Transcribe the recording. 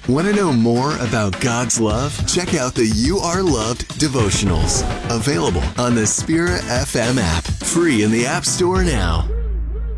Want to know more about God's love? Check out the You Are Loved devotionals, available on the Spirit FM app, free in the App Store now.